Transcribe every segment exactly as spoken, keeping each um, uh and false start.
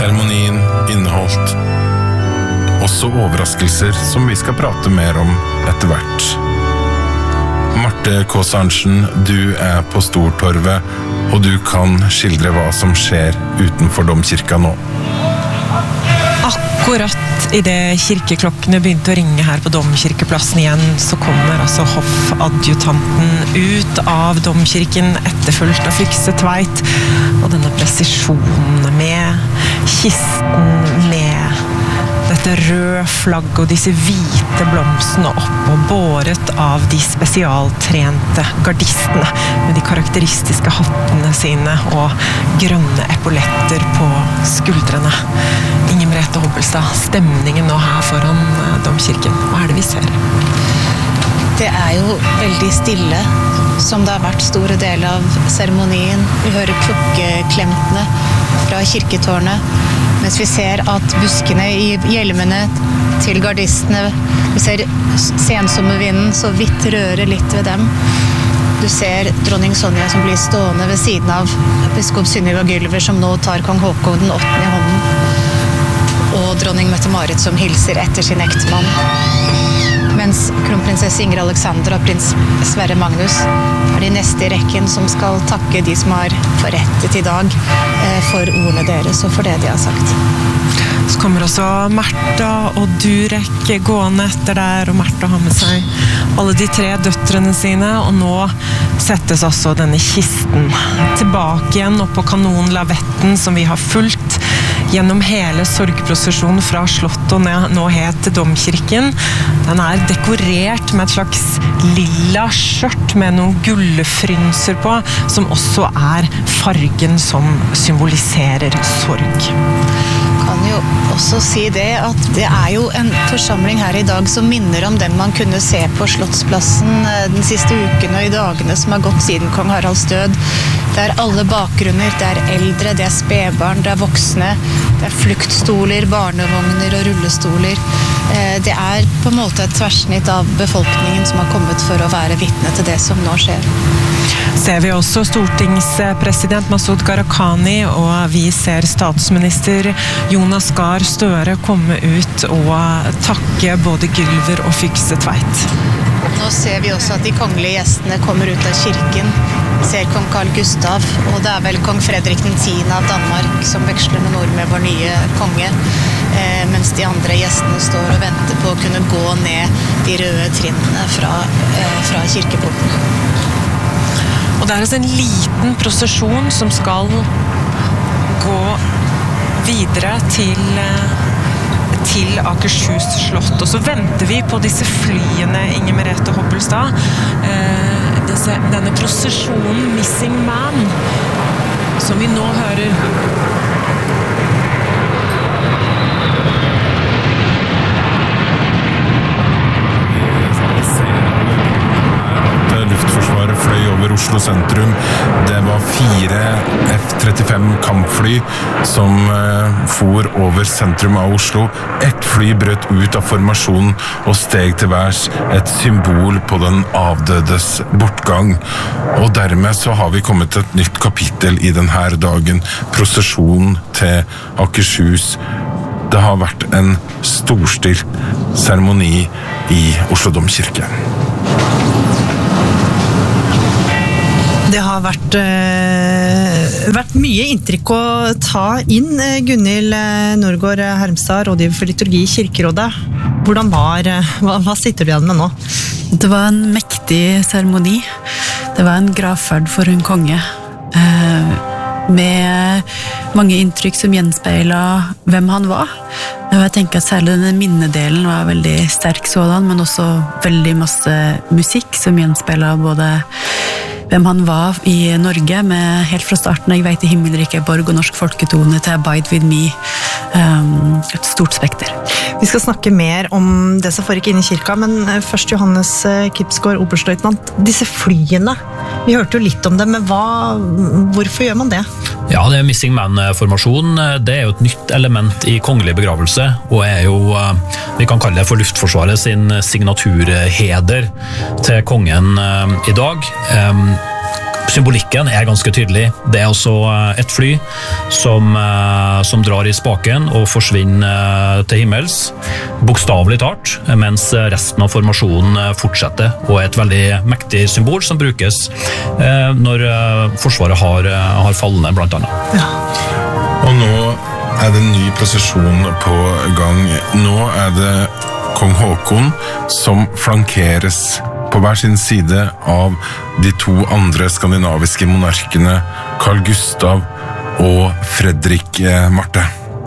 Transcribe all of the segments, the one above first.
Seremonien inneholdt også overraskelser som vi skal prate mer om etter hvert. Marte Kaas Arntzen, du er på Stortorvet, og du kan skildre hva som skjer utenfor domkirka nå. Akkurat i det kirkeklokkene begynte å ringe her på domkirkeplassen igjen, så kommer altså hoffadjutanten ut av domkirken etterfulgt av Fykse Tveit, og denne presisjonen med kisten med dette røde flagg og disse hvite blomstene opp og båret av de spesialtrente gardistene med de karakteristiske hattene sine og grønne epauletter på skuldrene. Inger Merete Hobbelstad, stemningen nå her foran domkirken. Hva er det vi ser? Det er jo veldig stille, som det har vært store deler av seremonien. Vi hører klokkeklemtene fra kirketårnet, mens vi ser at buskene i hjelmene til gardistene, vi ser sensommervinden så vidt røre litt ved dem. Du ser dronning Sonja som blir stående ved siden av biskop Sunniva Gylver, som nå tar kong Håkon den åttende i hånden, og dronning Mette-Marit som hilser etter sin ektemann. Mens kronprinsesse Ingrid Alexander og prins Sverre Magnus er de neste i rekken som skal takke de som har forrettet i dag for ordene deres og for det de har sagt. Så kommer også Märtha og Durek gående etter der, og Märtha har med seg alle de tre døtrene sine, og nå settes også denne kisten tilbake igjen opp på kanonlavetten som vi har fulgt gjennom hele sorgprosesjonen fra slottet og nå helt til domkirken. Den er dekorert med et slags lilla skjørt med noen gullfrynser på, som også er fargen som symboliserer sorg. Kan jo også si det at det er jo en forsamling her i dag som minner om dem man kunne se på Slottsplassen den siste uken og i dagene som har gått siden kong Haralds død. Det er alle bakgrunner, det er eldre, det er spedbarn, det er voksne, det er fluktstoler, barnevogner og rullestoler. Det er på en måte et tverrsnitt av befolkningen som har kommet for å være vitne til det som nå skjer. Ser vi også stortingspresident Masud Gharahkhani, og vi ser statsminister Jonas Gahr Støre komme ut og takke både Gylver og Fykse Tveit. Nå ser vi også at de kongelige gjestene kommer ut av kirken. Vi ser kong Carl Gustav, og det er vel kong Fredrik den tiende av Danmark som veksler noen ord med vår nye konge, eh, mens de andre gjestene står og venter på å kunne gå ned de røde trinnene fra, eh, fra kirkeporten. Og det er altså en liten prosesjon som skal gå videre til, til Akershus slott. Og så venter vi på disse flyene, Inger Merete Hobbelstad. Eh, disse, denne prosesjonen Missing Man, som vi nå hører. Luftforsvaret fløy over Oslo sentrum. Det var fire F trettifem kampfly som uh, for over sentrum av Oslo. Ett fly brøt ut av formasjonen og steg til værs, et symbol på den avdødes bortgang. Og dermed så har vi kommet til et nytt kapittel i denne dagen, prosesjonen til Akershus. Det har vært en storstilt seremoni i Oslo domkirke. Det har vært, øh, vært mye inntrykk å ta inn. Gunhild Nordgaard Hermstad, rådgiver for liturgi i Kirkerådet. Hvordan var, hva, hva sitter du igjen med nå? Det var en mektig seremoni. Det var en gravferd for en konge. Eh, med mange inntrykk som gjenspeilet hvem han var. Og jeg tenker at særlig denne minnedelen var veldig sterk sådan, men også veldig masse musikk som gjenspeilet både hvem han var i Norge, med helt fra starten Jeg vet i himmelriket Borg og norsk folketone til Abide with me. Um, et stort spekter. Vi skal snakke mer om det som foregikk inne i kirka, men først Johannes Kipsgaard, oberstløytnant. Disse flyene, vi hørte jo litt om det, men hva, hvorfor gjør man det? Ja, det er Missing Man-formasjon. Det er jo et nytt element i kongelig begravelse, og er jo, vi kan kalle det for Luftforsvaret sin signaturheder til kongen i dag. symbolikken er ganske tydelig. Det er også et fly som, som drar i spaken og forsvinner til himmels, bokstavelig talt, mens resten av formasjonen fortsetter, og er et veldig mektig symbol som brukes når Forsvaret har, har fallende, blant annet. Ja. Og nå er det en ny prosesjon på gang. Nå er det kong Håkon som flankeres på hver sin side av de to andre skandinaviske monarkene, Carl Gustav og Fredrik Marte.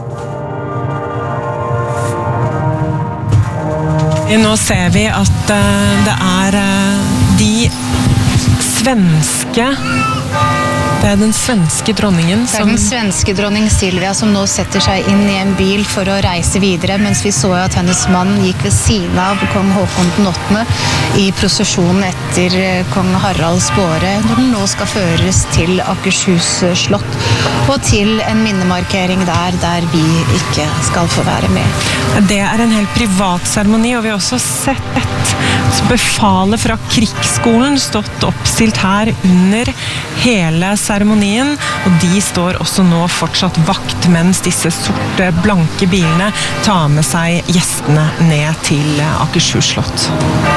Nå ser vi at det er de svenske Det er den svenske dronningen som... Det er den svenske dronning Silvia som nå setter seg inn i en bil for å reise videre, mens vi så at hennes mann gikk ved siden av kong Håkon den åttende i prosesjonen etter kong Haralds båre, når den nå skal føres til Akershus slott, og til en minnemarkering der, der vi ikke skal få være med. Det er en helt privat seremoni, og vi har også sett et befalet fra krigsskolen stått oppstilt her under hele seremonien, og de står også nå fortsatt vakt mens disse sorte, blanke bilene tar med seg gjestene ned til Akershus slott.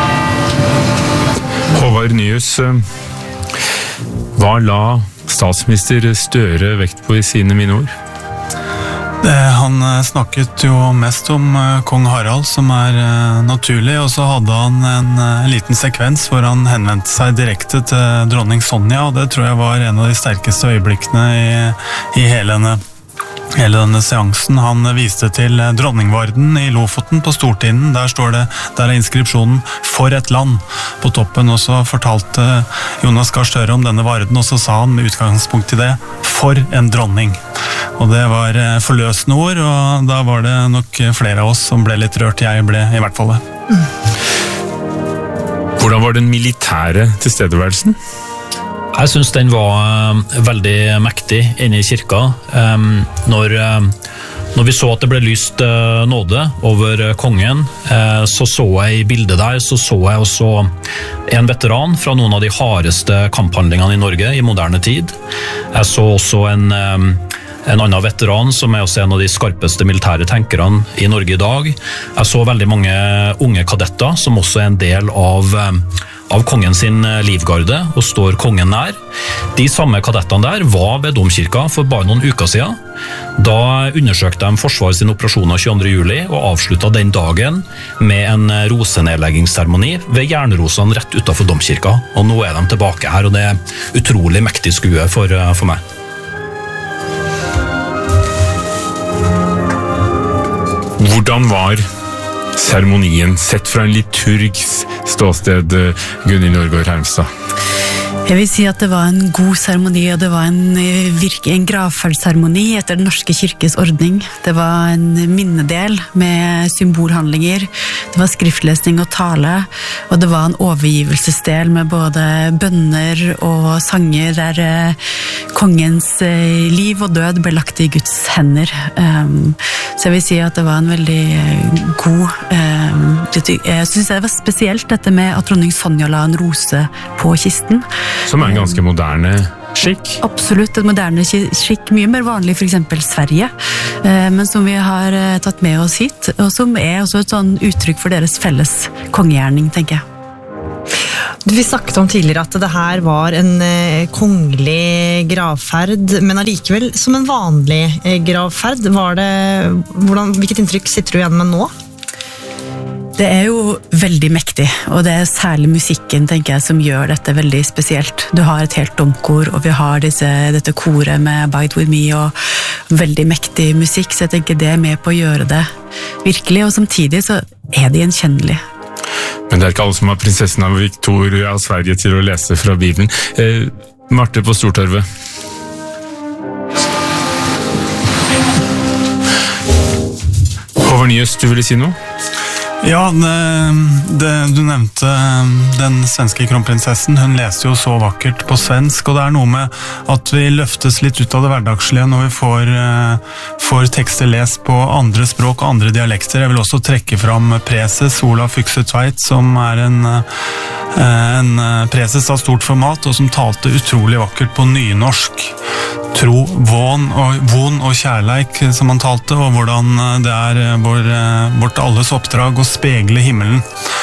Håvard Nyhus, hva la statsminister Støre vekt på i sine minneord? Han snakket jo mest om kong Harald, som er naturlig, og så hadde han en liten sekvens hvor han henvendte seg direkte til dronning Sonja, og det tror jeg var en av de sterkeste øyeblikkene i, i hele denne Hele denne seansen. Han viste til Dronningvarden i Lofoten på Stortinden. Der står det, der er inskripsjonen «For et land» på toppen, og så fortalte Jonas Gahr Støre om denne varden, og så sa han med utgangspunkt i det «For en dronning». Og det var forløsende ord, og da var det nok flere av oss som ble litt rørt. Jeg ble i hvert fall det. Mm. Hvordan var den militære tilstedeværelsen? Jeg synes den var veldig mektig inne i kirka. Når, når vi så at det ble lyst nåde over kongen, så så jeg i bildet der, så så jeg også en veteran fra noen av de hardeste kamphandlingene i Norge i moderne tid. Jeg så også en, en annen veteran som er også en av de skarpeste militære tenkerne i Norge i dag. Jeg så veldig mange unge kadetter som også er en del av av kongen sin livgarde og står kongen nær. De samme kadettene der var ved domkirka for bare noen uker siden. Da undersøkte de Forsvaret sin operasjoner tjueandre juli og avsluttet den dagen med en rosenedleggingsseremoni ved jernrosene rett utenfor domkirka. Og nå er de tilbake her, og det er utrolig mektig skue for, for meg. Hvordan var seremonien sett fra en liturgs ståsted, Gunhild Nørgaard Hermstad? Jeg vil si at det var en god seremoni, og det var en, virke, en gravferdsseremoni etter den norske kirkes ordning. Det var en minnedel med symbolhandlinger, det var skriftlesning og tale, og det var en overgivelsesdel med både bønner og sanger der eh, kongens eh, liv og død ble lagt i Guds hender. Um, så jeg vil si at det var en veldig god um, jeg synes det var spesielt dette med at dronning Sonja la en rose på kisten. Som er en ganske moderne skikk. Absolutt, et moderne skikk, mye mer vanlig i for eksempel Sverige, men som vi har tatt med oss hit, og som er også et sånn uttrykk for deres felles kongegjerning, tenker jeg. Vi snakket om tidligere at det her var en kongelig gravferd, men allikevel som en vanlig gravferd. Var det, hvordan, hvilket inntrykk sitter du igjen med nå? Det er jo veldig mektig, og det er særlig musikken, tenker jeg, som gjør dette veldig spesielt. Du har et helt domkor, og vi har disse, dette koret med Bide With Me, og veldig mektig musikk, så jeg tenker det er med på å gjøre det virkelig, og samtidig så er det gjenkjennelig. Men det er ikke alle som har prinsessen av Victoria av Sverige til å lese fra Bibelen. Eh, Marte på Stortorvet. Håvard Nyhus, du ville si noe? Ja, det, det, du nevnte den svenske kronprinsessen. Hun leser jo så vakkert på svensk, og det er noe med at vi løftes litt ut av det hverdagslige når vi får, får tekster lest på andre språk og andre dialekter. Jeg vil også trekke fram preses Olav Fykse Tveit, som er en, en preses av stort format, og som talte utrolig vakkert på nynorsk. Tro, vån og, von og kjærleik, som han talte, og hvordan det er vår, vårt alles oppdrag å spegle himmelen.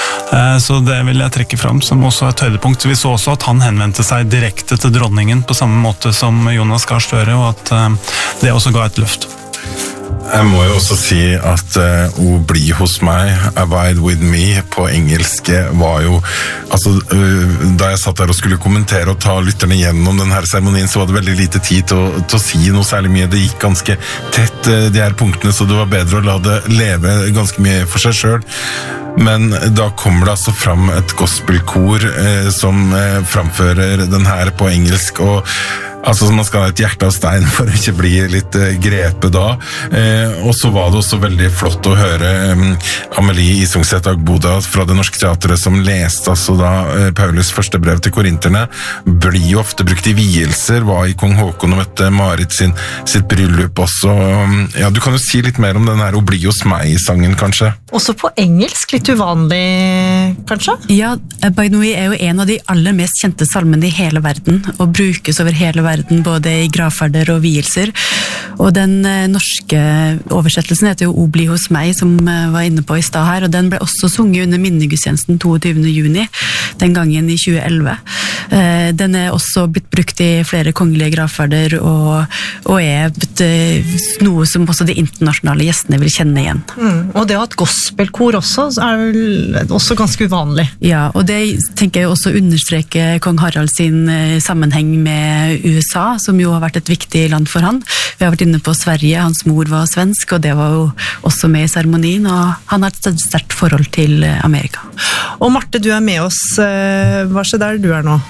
Så det vil jeg trekke fram som også et høydepunkt. Vi så også at han henvendte seg direkte til dronningen på samme måte som Jonas Gahr Støre, og at det også ga et løft. Jeg må jo også si at uh, O bli hos meg, Abide with me på engelsk var jo, altså uh, da jeg satt der og skulle kommentere og ta lytterne gjennom denne seremonien, så var det veldig lite tid til å, til å si noe særlig mye. Det gikk ganske tett, uh, de her punktene, så det var bedre å la det leve ganske mye for seg selv. Men da kommer det altså fram et gospelkor uh, som uh, framfører den her på engelsk, og altså man skal ha et hjerte av stein for å ikke bli litt eh, grepet da. Eh, og så var det også veldig flott å høre eh, Amelie Isungset Agboda fra Det Norske Teatret som leste altså da eh, Paulus første brev til korinterne. Blir jo ofte brukt i vielser, var i Kong Håkon og møtte Marit sin, sitt bryllup også. Ja, du kan jo si litt mer om den her O bli hos meg-sangen kanskje. Også på engelsk, litt uvanlig kanskje? Ja, Abide with me er jo en av de aller mest kjente salmene i hele verden, og brukes over hele verden. Både i gravferder og vielser. Og den eh, norske oversettelsen heter jo O bli hos meg, som eh, var inne på i stad her, og den ble også sunget under minnegudstjenesten toogtyvende juni, den gangen i tjue elleve. Eh, den er også blitt brukt i flere kongelige gravferder, og, og er bet, eh, noe som også de internasjonale gjestene vil kjenne igjen. Mm, og det å ha et gospelkor også, er vel også ganske uvanlig. Ja, og det tenker jeg også understreke kong Harald sin eh, sammenheng med U S A, som jo har vært et viktig land for han. Vi har vært inne på Sverige, hans mor var svensk, og det var jo også med i seremonien, og han har et sterkt forhold til Amerika. Og Marte, du er med oss. Hva skjer der du er nå?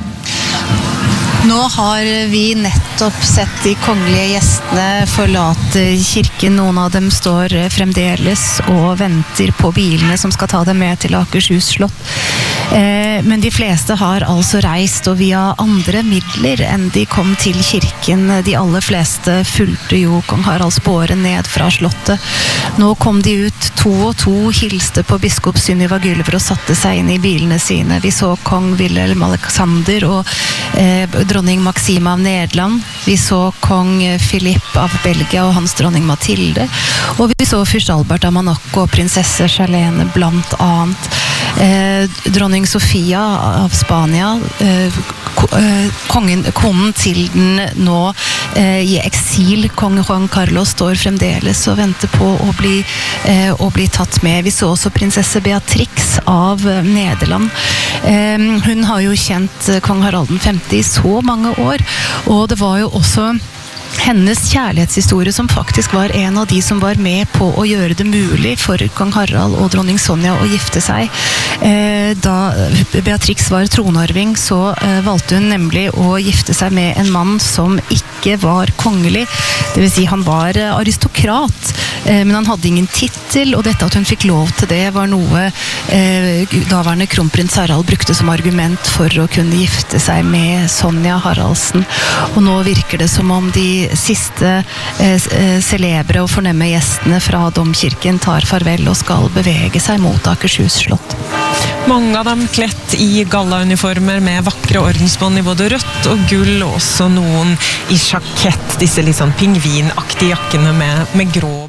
Nå har vi nettopp sett de kongelige gjestene forlate kirken. Noen av dem står fremdeles og venter på bilene som skal ta dem med til Akershus slott. Men de fleste har altså reist, og via andre midler enn de kom til kirken. De aller fleste fulgte jo kong Haralds båre ned fra slottet. Nå kom de ut to og to, hilste på biskop Sunniva Gylver og satte seg inn i bilene sine. Vi så kong Wilhelm Alexander og eh, dronning Maxima av Nederland. Vi så kong Philip av Belgia og hans dronning Mathilde. Og vi så fyrst Albert av Monaco og prinsesse Charlene blant annet. Eh, dronning Sofia av Spania, eh, kongen, konen til den nå eh, i eksil, kong Juan Carlos, står fremdeles og venter på å bli, eh, å bli tatt med. Vi så også prinsesse Beatrix av eh, Nederland. Eh, hun har jo kjent kong Harald den femte i så mange år, og det var jo også hennes kjærlighetshistorie som faktisk var en av de som var med på å gjøre det mulig for kong Harald og dronning Sonja å gifte seg. Eh, da Beatrix var tronarving, så eh, valgte hun nemlig å gifte seg med en mann som ikke var kongelig. Det vil si, han var aristokrat, eh, men han hadde ingen titel, og dette at hun fikk lov til det var noe eh, daværende kronprins Harald brukte som argument for å kunne gifte seg med Sonja Haraldsen. Og nå virker det som om de siste eh, celebre og fornemme gjestene fra domkirken tar farvel og skal bevege seg mot Akershus slott. Mange av dem kledd i gallauniformer med vakre ordensbånd i både rødt og gull, og også noen i sjakett, disse litt sånn pingvinaktige jakkene med, med grå